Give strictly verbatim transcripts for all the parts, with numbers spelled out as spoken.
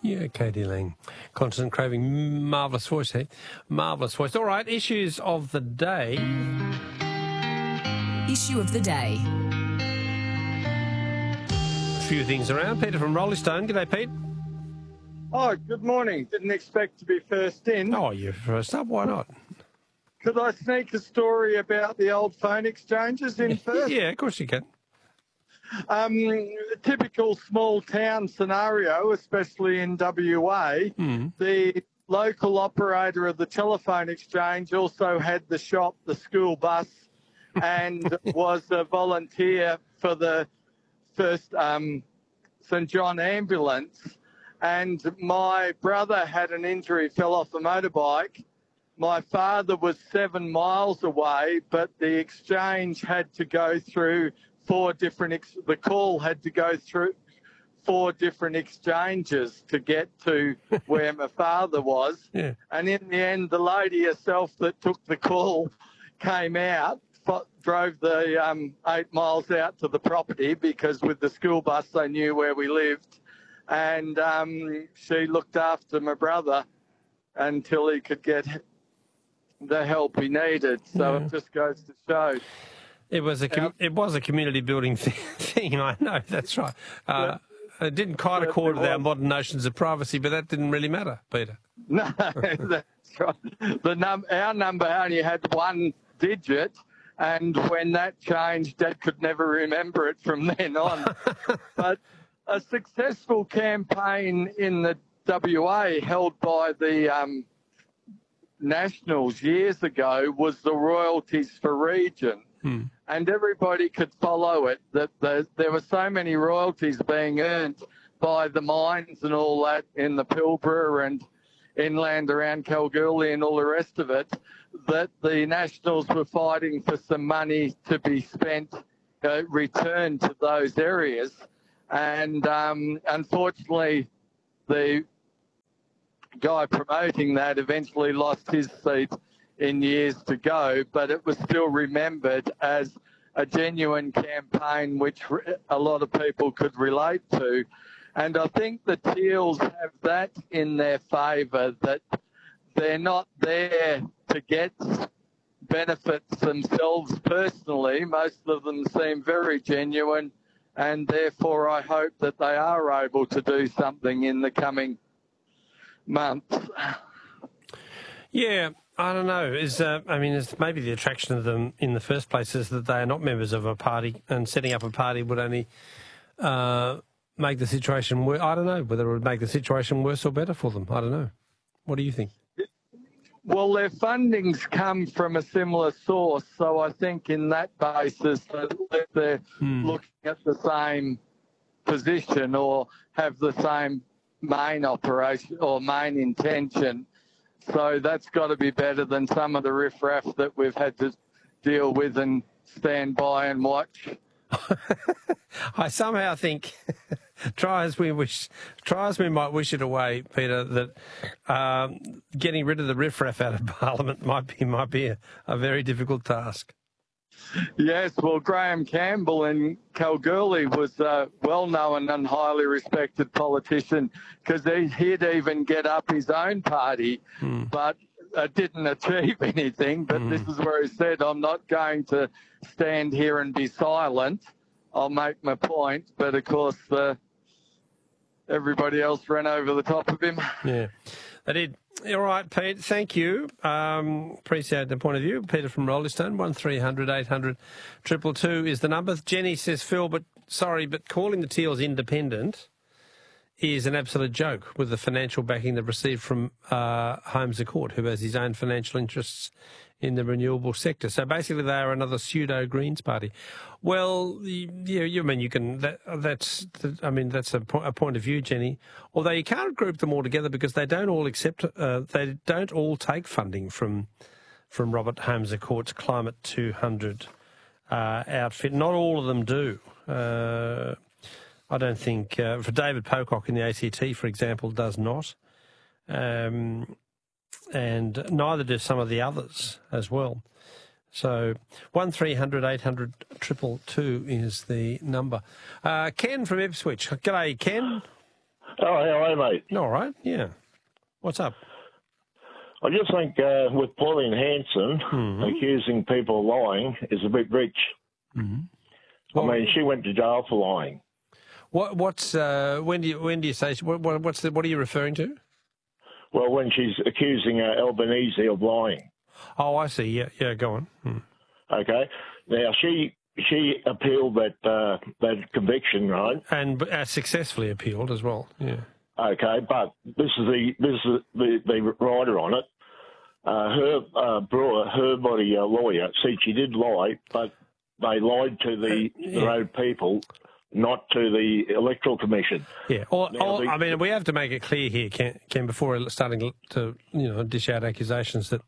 Yeah, Katie Lang. Constant Craving, marvellous voice, eh? Marvellous voice. All right, issues of the day. Issue of the day. A few things around. Peter from Rolling Stone. G'day, Pete. Oh, good morning. Didn't expect to be first in. Oh, you're first up. Why not? Could I sneak a story about the old phone exchanges in first? Yeah, of course you can. Um, a typical small town scenario, especially in W A, Mm. the local operator of the telephone exchange also had the shop, the school bus, and was a volunteer for the first um, St John ambulance. And my brother had an injury, fell off a motorbike. My father was seven miles away, but the exchange had to go through four different, ex- the call had to go through four different exchanges to get to where my father was. Yeah. And in the end, the lady herself that took the call came out, fo- drove the um, eight miles out to the property because with the school bus they knew where we lived. And um, she looked after my brother until he could get the help he needed. So Yeah. it just goes to show. It was a com- it was a community building thing. I know, that's right. Uh, it didn't quite Certainly accord with our was. modern notions of privacy, but that didn't really matter, Peter. No, that's right. The num- our number only had one digit, and when that changed, Dad could never remember it from then on. But a successful campaign in the W A held by the um, Nationals years ago was the royalties for region. Hmm. And everybody could follow it, that the, there were so many royalties being earned by the mines and all that in the Pilbara and inland around Kalgoorlie and all the rest of it, that the Nationals were fighting for some money to be spent, uh, returned to those areas. And um, unfortunately, the guy promoting that eventually lost his seat in years to go, but it was still remembered as a genuine campaign which a lot of people could relate to. And I think the Teals have that in their favour, that they're not there to get benefits themselves personally. Most of them seem very genuine, and therefore I hope that they are able to do something in the coming months. Yeah, I don't know. Is uh, I mean, it's maybe the attraction of them in the first place is that they are not members of a party, and setting up a party would only uh, make the situation worse. I don't know whether it would make the situation worse or better for them. I don't know. What do you think? Well, their fundings come from a similar source, so I think in that basis that they're Hmm. looking at the same position or have the same main operation or main intention. So that's got to be better than some of the riffraff that we've had to deal with and stand by and watch. I somehow think, try as we wish, try as we might wish it away, Peter, that um, getting rid of the riffraff out of Parliament might be might be a, a very difficult task. Yes, well, Graham Campbell in Kalgoorlie was a well-known and highly respected politician because he, he'd even get up his own party, Mm. but uh, didn't achieve anything. But Mm. this is where he said, I'm not going to stand here and be silent. I'll make my point. But, of course, uh, everybody else ran over the top of him. Yeah, they did. All right, Pete, thank you. Um, appreciate the point of view. Peter from Rolling Stone, one three hundred eight hundred two two two is the number. Jenny says, Phil, but sorry, but calling the Teals independent is an absolute joke with the financial backing they've received from uh, Holmes Accord, who has his own financial interests in the renewable sector. So basically they are another pseudo-Greens party. Well, you, you I mean, you can, that, that's, I mean, that's a, po- a point of view, Jenny, although you can't group them all together because they don't all accept, uh, they don't all take funding from from Robert Holmes Accord's Climate two hundred uh, outfit. Not all of them do. Uh, I don't think, uh, for David Pocock in the A C T, for example, does not. Um, and neither do some of the others as well. So one three hundred eight hundred two two two is the number. Uh, Ken from Ipswich. G'day, Ken. Oh, how are you, mate? All right, yeah. What's up? I just think uh, with Pauline Hanson mm-hmm. accusing people of lying is a bit rich. Mm-hmm. Well, I mean, she went to jail for lying. What? What's? Uh, when do you? When do you say? What? what what's the? What are you referring to? Well, when she's accusing uh, Albanese of lying. Oh, I see. Yeah, yeah. Go on. Hmm. Okay. Now she she appealed that uh, that conviction, right? And uh, successfully appealed as well. Yeah. Okay, but this is the this is the the writer on it. Uh, her uh, Brewer, her body uh, lawyer, said she did lie, but they lied to the uh, yeah. the road people, not to the Electoral Commission. Yeah, or, now, or, the, I mean, we have to make it clear here, Ken, Ken before starting to you know dish out accusations that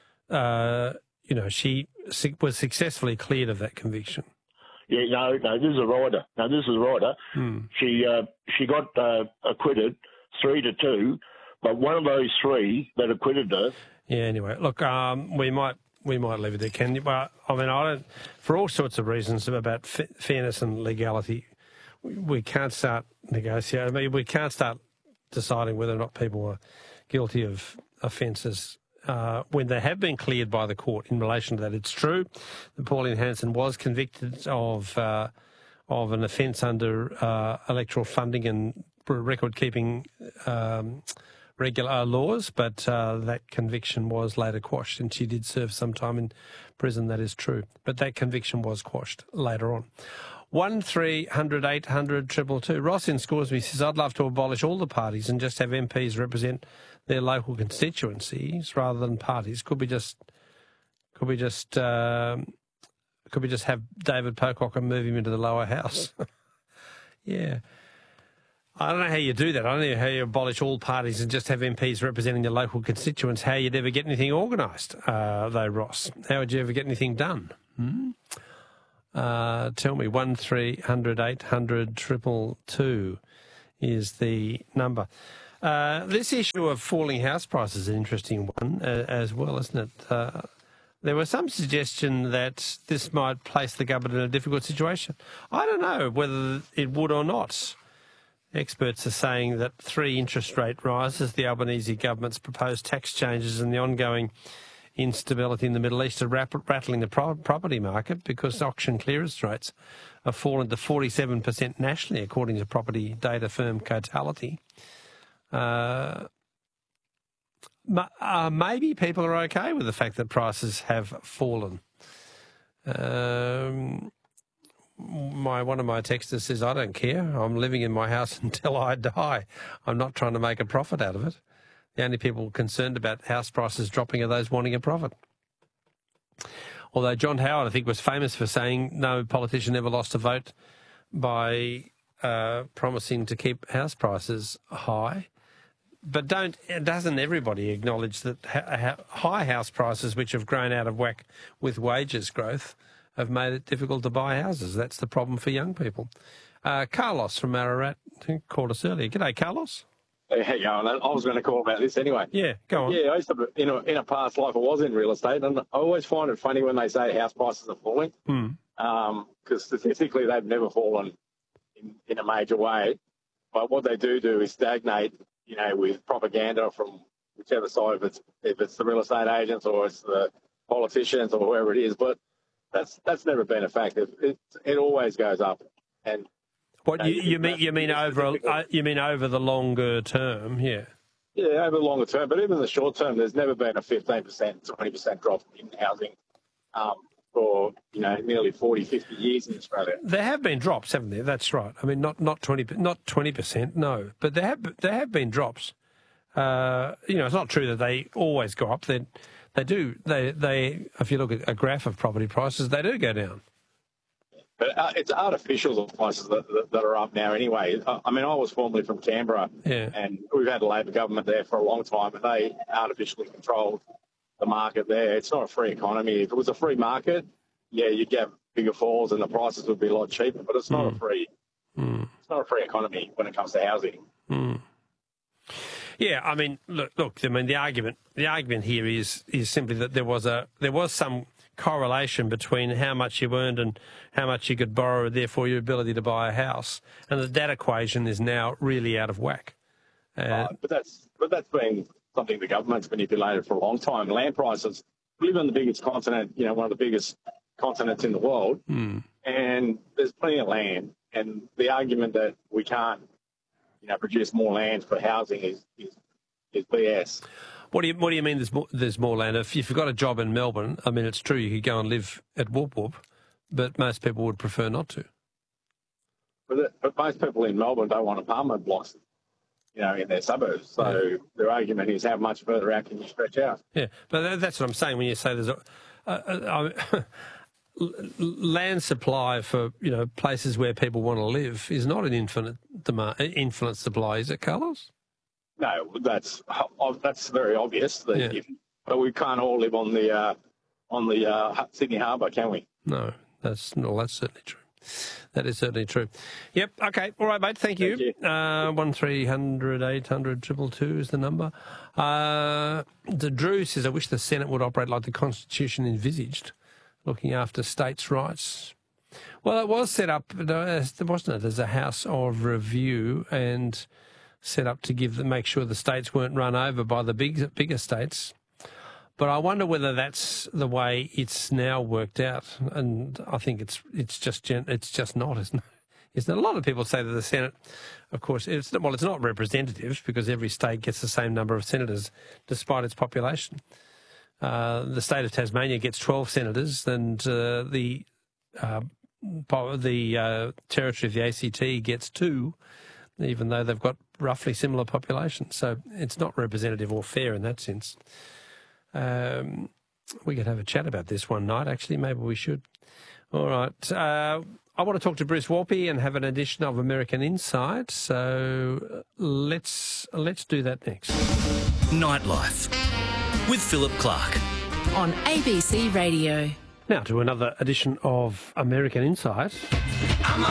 uh, you know she was successfully cleared of that conviction. Yeah, no, no, this is a writer. No, this is a writer. Hmm. She uh, she got uh, acquitted three to two, but one of those three that acquitted her. Yeah. Anyway, look, um, we might we might leave it there, Ken. But I mean, I don't, for all sorts of reasons about f- fairness and legality, we, we can't start negotiating. I mean, we can't start deciding whether or not people are guilty of offences. Uh, when they have been cleared by the court in relation to that. It's true that Pauline Hanson was convicted of uh, of an offence under uh, electoral funding and record-keeping um, regular laws, but uh, that conviction was later quashed, and she did serve some time in prison, that is true. But that conviction was quashed later on. one three hundred eight hundred two two two. Ross in Scoresby says, I'd love to abolish all the parties and just have M Ps represent their local constituencies rather than parties. Could we just, could we just, um, could we just have David Pocock and move him into the lower house? Yeah. I don't know how you do that. I don't know how you abolish all parties and just have M Ps representing your local constituents, how you'd ever get anything organised, uh, though, Ross. How would you ever get anything done? Hmm? Uh, tell me, one three hundred eight hundred two two two is the number. Uh, this issue of falling house prices is an interesting one uh, as well, isn't it? Uh, there was some suggestion that this might place the government in a difficult situation. I don't know whether it would or not. Experts are saying that three interest rate rises, the Albanese government's proposed tax changes and the ongoing instability in the Middle East are rattling the pro- property market because auction clearance rates have fallen to forty-seven percent nationally, according to property data firm Cotality. Uh, uh, maybe people are okay with the fact that prices have fallen. Um, my one of my texters says, I don't care. I'm living in my house until I die. I'm not trying to make a profit out of it. The only people concerned about house prices dropping are those wanting a profit. Although John Howard, I think, was famous for saying no politician ever lost a vote by uh, promising to keep house prices high. But don't doesn't everybody acknowledge that ha- ha- high house prices, which have grown out of whack with wages growth, have made it difficult to buy houses? That's the problem for young people. Uh, Carlos from Ararat called us earlier. G'day, Carlos. Hey, how you going? I was going to call about this anyway. Yeah, go on. Yeah, I used to, in a, in a past life, I was in real estate, and I always find it funny when they say house prices are falling, because mm. um, statistically they've never fallen in, in a major way. But what they do do is stagnate, you know, with propaganda from whichever side, if it's if it's the real estate agents or it's the politicians or whoever it is. But that's that's never been a fact. It it, it always goes up. And what you, you mean? You mean over uh, you mean over the longer term? Yeah. Yeah, over the longer term, but even the short term, there's never been a fifteen percent, twenty percent drop in housing um, for, you know, nearly forty, fifty years in Australia. There have been drops, haven't there? That's right. I mean, not not twenty, not twenty percent, no, but there have there have been drops. Uh, you know, it's not true that they always go up. They they do. They they. If you look at a graph of property prices, they do go down. But uh, it's artificial prices that, that, that are up now anyway. I, I mean, I was formerly from Canberra, yeah. and we've had a Labor government there for a long time, and they artificially controlled the market there. It's not a free economy. If it was a free market, yeah, you'd get bigger falls and the prices would be a lot cheaper, but it's not mm. a free mm. it's not a free economy when it comes to housing. Mm. Yeah, I mean, look, look. I mean, the argument, the argument here is is simply that there was a there was some correlation between how much you earned and how much you could borrow, therefore your ability to buy a house. And that that equation is now really out of whack. Uh, Uh, but that's but that's been something the government's manipulated for a long time. Land prices. We live on the biggest continent, you know, one of the biggest continents in the world, mm. and there's plenty of land. And the argument that we can't, you know, produce more land for housing is is, is B S. What do you What do you mean? There's more, there's more land. If you've got a job in Melbourne, I mean, it's true you could go and live at Whoop Whoop, but most people would prefer not to. But, the, but most people in Melbourne don't want apartment blocks, you know, in their suburbs. So yeah. Their argument is, how much further out can you stretch out? Yeah, but that's what I'm saying when you say there's a, a, a, a land supply for, you know, places where people want to live is not an infinite demand, infinite supply, is it, Carlos? No, that's that's very obvious. That yeah. if, but we can't all live on the uh, on the uh, Sydney Harbour, can we? No, that's no, that's certainly true. That is certainly true. Yep. Okay. All right, mate. Thank you. Thank you. Uh, one three hundred eight hundred two two two is the number. Uh, the Drew says, I wish the Senate would operate like the Constitution envisaged, looking after states' rights. Well, it was set up, wasn't it, as a House of Review and set up to give the, make sure the states weren't run over by the big, bigger states. But I wonder whether that's the way it's now worked out, and I think it's it's just it's just not, isn't it? Isn't it? A lot of people say that the Senate, of course, it's well, it's not representative because every state gets the same number of senators despite its population. Uh, the state of Tasmania gets twelve senators, and uh, the uh, the uh, territory of the A C T gets two, even though they've got roughly similar populations. So it's not representative or fair in that sense. Um, we could have a chat about this one night, actually. Maybe we should. All right. Uh, I want to talk to Bruce Walpy and have an edition of American Insight. So let's let's do that next. Nightlife with Philip Clark on A B C Radio. Now to another edition of American Insight. I'm a